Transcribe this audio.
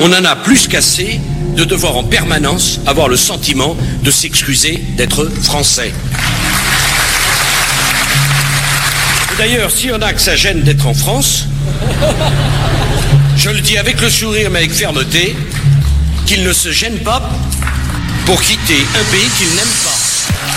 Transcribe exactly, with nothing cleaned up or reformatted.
On en a plus qu'assez de devoir en permanence avoir le sentiment de s'excuser d'être français. D'ailleurs, s'il y en a que ça gêne d'être en France, je le dis avec le sourire mais avec fermeté, qu'ils ne se gênent pas pour quitter un pays qu'ils n'aiment pas.